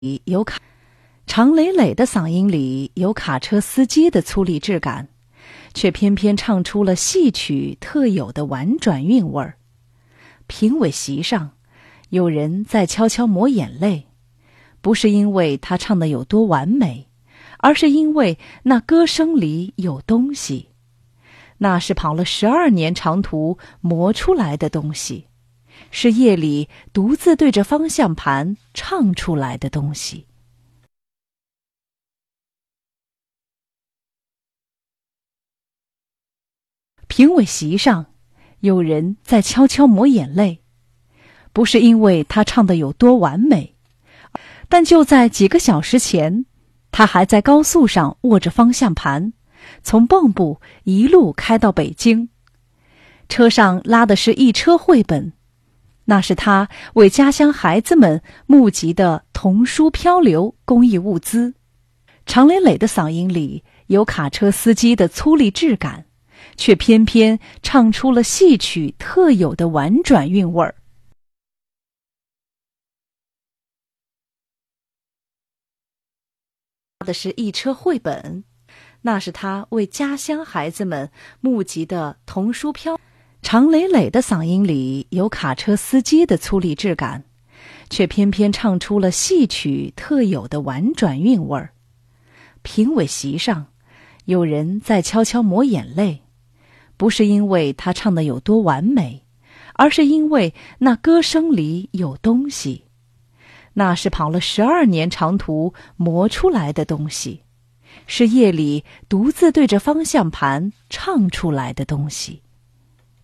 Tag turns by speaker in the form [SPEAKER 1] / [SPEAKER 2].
[SPEAKER 1] 有常磊磊的嗓音里有卡车司机的粗粝质感，却偏偏唱出了戏曲特有的婉转韵味儿。评委席上，有人在悄悄抹眼泪，不是因为他唱的有多完美，而是因为那歌声里有东西，那是跑了12年长途磨出来的东西，是夜里独自对着方向盘唱出来的东西。评委席上，有人在悄悄抹眼泪，不是因为他唱的有多完美，但就在几个小时前，他还在高速上握着方向盘，从蚌埠一路开到北京。车上拉的是一车绘本，那是他为家乡孩子们募集的童书漂流公益物资。常磊磊的嗓音里有卡车司机的粗粝质感，却偏偏唱出了戏曲特有的婉转韵味儿。的是一车绘本，那是他为家乡孩子们募集的童书漂。常磊磊的嗓音里有卡车司机的粗粝质感，却偏偏唱出了戏曲特有的婉转韵味儿。评委席上，有人在悄悄抹眼泪，不是因为他唱的有多完美，而是因为那歌声里有东西，那是跑了12年长途磨出来的东西，是夜里独自对着方向盘唱出来的东西。